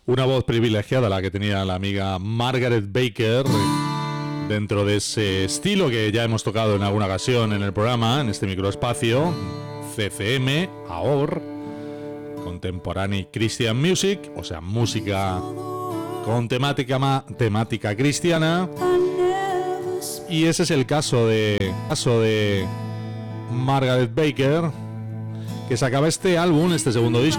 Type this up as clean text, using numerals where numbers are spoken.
Una voz privilegiada la que tenía la amiga Margaret Baker dentro de ese estilo que ya hemos tocado en alguna ocasión en el programa, en este microespacio, CCM, AOR, Contemporary Christian Music, o sea, música con temática cristiana. Y ese es el caso de Margaret Baker, que sacaba este álbum, este segundo disco,